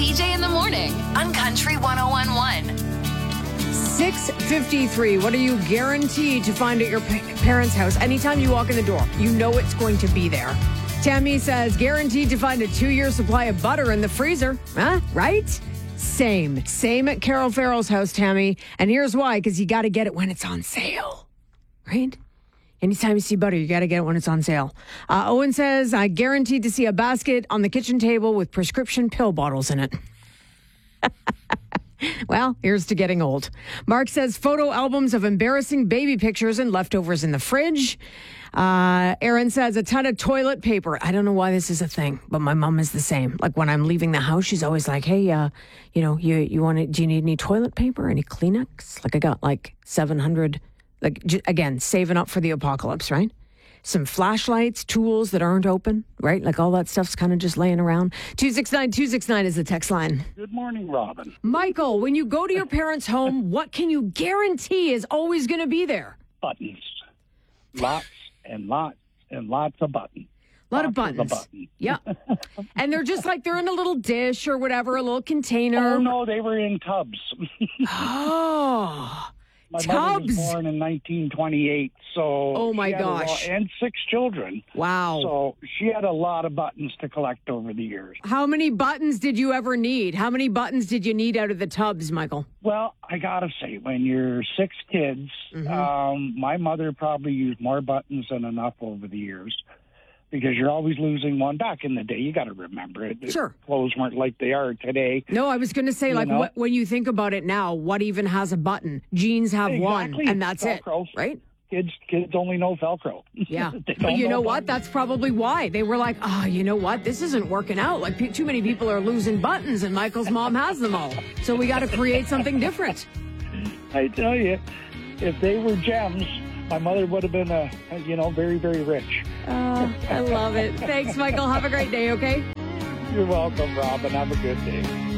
BJ in the morning on Country 101.1. 6:53. What are you guaranteed to find at your parents' house? Anytime you walk in the door, you know it's going to be there. Tammy says, guaranteed to find a 2-year supply of butter in the freezer. Huh? Right? Same at Carol Farrell's house, Tammy. And here's why, because you got to get it when it's on sale. Right? Anytime you see butter, you got to get it when it's on sale. Owen says, I guaranteed to see a basket on the kitchen table with prescription pill bottles in it. Well, here's to getting old. Mark says photo albums of embarrassing baby pictures and leftovers in the fridge. Aaron says a ton of toilet paper. I don't know why this is a thing, but my mom is the same. Like when I'm leaving the house, she's always like, hey, do you need any toilet paper? Any Kleenex? Like I got like 700, again, saving up for the apocalypse, right? Some flashlights, tools that aren't open, right? Like all that stuff's kind of just laying around. 269-269 is the text line. Good morning, Robin. Michael, when you go to your parents' home, what can you guarantee is always going to be there? Buttons. Lots and lots and lots of buttons. A lot of buttons. Yeah. And they're just like they're in a little dish or whatever, a little container. Oh, no, they were in tubs. Oh. My Tubs. mother was born in 1928, so... Oh, my gosh. And 6 children. Wow. So she had a lot of buttons to collect over the years. How many buttons did you ever need? How many buttons did you need out of the tubs, Michael? Well, I got to say, when you're 6 kids, my mother probably used more buttons than enough over the years. Because you're always losing one. Back in the day, you got to remember it. Sure. Clothes weren't like they are today. No, I was going to say, when you think about it now, what even has a button? Jeans have one, and that's Velcro. it, right? Kids only know Velcro. Yeah. But you know what? That's probably why. They were like, you know what? This isn't working out. Like, too many people are losing buttons, and Michael's mom has them all. So we got to create something different. I tell you, if they were gems, my mother would have been, very, very rich. I love it. Thanks, Michael. Have a great day, okay? You're welcome, Robin. Have a good day.